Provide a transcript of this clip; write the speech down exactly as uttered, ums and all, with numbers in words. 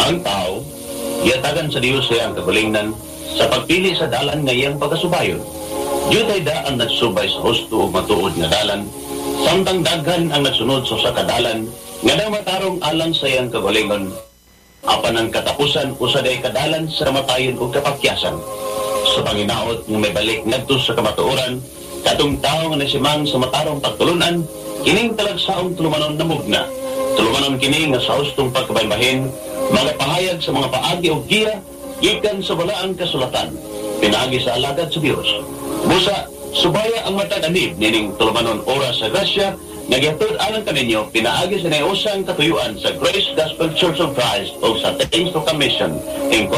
Ang tao, yatagan sa Dios ay ang kabalingan sa pagpili sa dalan nga iyang pagkasubayon. Diyutay da ang nagsubay sa husto o matuod nga dalan, samtang daghan ang nagsunod sa sa kadalan, nga na matarong alang sa iyang kabalingon. Apan ang katapusan usaday kadalan sa kamatayon o kapakyasan. Sa panginaot nga may balik ngadto sa kamatuoran, katong tao nga nasimang sa matarong pagtulunan, kining talagsaong tulumanon na mugna. Tulumanon kini nga sa hustong pagkabaybahin, mga pahayag sa mga paagi o giya, gikan sa balaang kasulatan, pinagi sa alagad sa Diyos. Busa, subaya ang matag-anib nining tulumanon oras sa grasya, nagyatod alang kaninyo, pinaagi sa naiusang katuyuan sa Grace Gospel Church of Christ o sa Tainsto Commission,